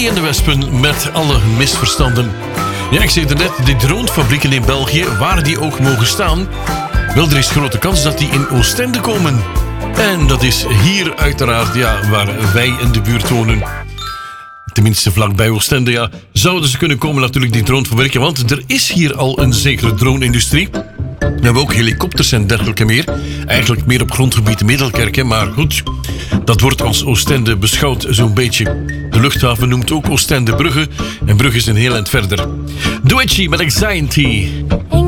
Willy en de Wespen met alle misverstanden. Ja, ik zei net, die dronefabrieken in België, waar die ook mogen staan, wel, er is grote kans dat die in Oostende komen. En dat is hier uiteraard, ja, waar wij in de buurt wonen. Tenminste, vlakbij Oostende, ja, zouden ze kunnen komen natuurlijk, die dronefabrieken. Want er is hier al een zekere drone-industrie. We hebben ook helikopters en dergelijke meer. Eigenlijk meer op grondgebied Middelkerk, hè, maar goed. Dat wordt als Oostende beschouwd zo'n beetje. De luchthaven noemt ook Oostende Brugge. En Brugge is een heel eind verder. Doetjie met Anxiety.